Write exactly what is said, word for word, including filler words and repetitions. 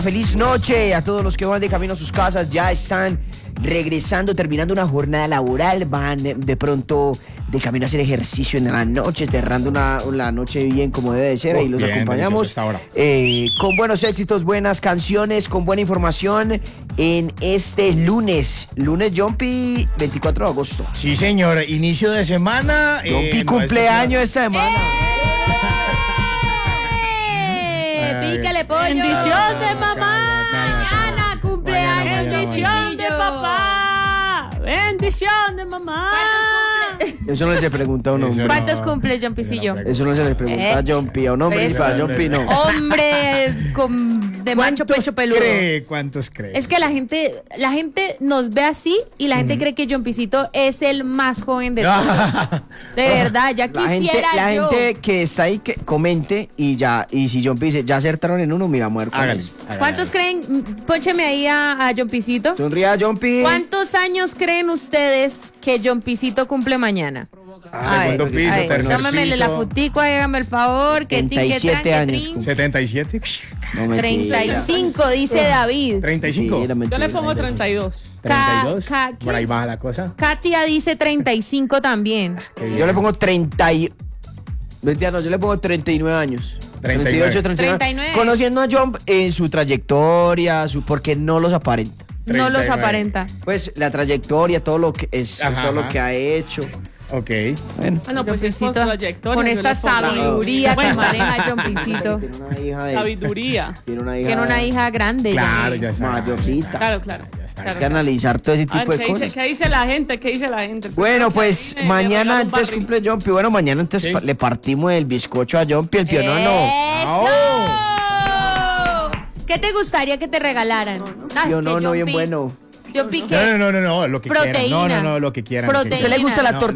Feliz noche a todos los que van de camino a sus casas, ya están regresando, terminando una jornada laboral, van de pronto de camino a hacer ejercicio en la noche, cerrando una, la noche bien como debe de ser, ahí los bien, acompañamos eh, con buenos éxitos, buenas canciones, con buena información en este lunes, lunes Jumpy, veinticuatro de agosto. Sí señor, inicio de semana. Jumpy eh, cumpleaños no esta semana. ¡Eh! ¡Pícale pollo! ¡Bendición de mamá! Mañana cumpleaños. ¡Bendición de papá! ¡Bendición de mamá! Eso no se le pregunta a un hombre. ¿Cuántos no, cumple Jumpycillo? Eso no se le pregunta ¿Eh? a Jumpy, a un hombre, pues, a Jumpy no. Hombre con, de macho pecho peludo. Cree, ¿Cuántos cree? Es que la gente, la gente nos ve así y la gente uh-huh. cree que Jumpycito es el más joven de todos. De verdad, ya quisiera la gente, la yo. gente que está ahí que comente y ya, y si Jumpy dice, ya acertaron en uno, mira, muerto. Hágale, ¿Cuántos creen? Póncheme ahí a, a Jumpycito. Sonría Jumpy. ¿Cuántos años creen ustedes que Jumpycito cumple mañana? Ay, segundo piso, ay, tercer llámamele piso. la futico, hágame el favor. Que setenta y siete años. setenta y siete. No treinta y cinco, dice David. treinta y cinco. Yo le pongo treinta y dos. treinta y dos. Ka- Por ahí baja la cosa. Katia dice treinta y cinco también. Yo le pongo treinta y... Mentira, no, yo le pongo treinta y nueve años. treinta y nueve. treinta y ocho, treinta y nueve. treinta y nueve. Conociendo a Jump en su trayectoria, su porque no los aparenta. No los aparenta. Pues la trayectoria, todo lo que es, Ajá, todo lo ajá. que ha hecho. Ok. Bueno, bueno pues es con, con esta sabiduría que maneja Jumpycito. Tiene una hija de... Sabiduría. Tiene una hija, Tiene una hija grande. Claro, ya está. Mayorcita. Claro, claro. Ya está. Hay que analizar todo ese tipo ver, de ¿qué cosas. dice, ¿Qué dice la gente? ¿Qué dice la gente? Bueno, pues eh, mañana entonces cumple Jumpy. Bueno, mañana entonces Sí. pa- le partimos el bizcocho a Jumpy, el pionono. ¡Eso! ¿Qué te gustaría que te regalaran? Ah, Pionono bien bueno. Yo piqué. No, no, no, no, no, lo que Proteína. quieran. No, no, no, lo que quieran. Proteína. ¿A usted le gusta la No, torta?